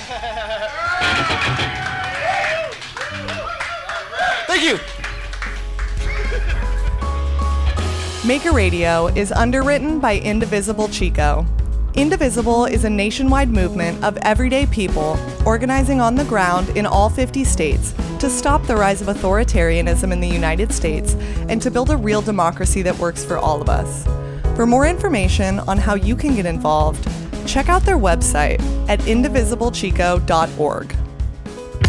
Thank you. Maker Radio is underwritten by Indivisible Chico. Indivisible is a nationwide movement of everyday people organizing on the ground in all 50 states to stop the rise of authoritarianism in the United States and to build a real democracy that works for all of us. For more information on how you can get involved, check out their website at indivisiblechico.org.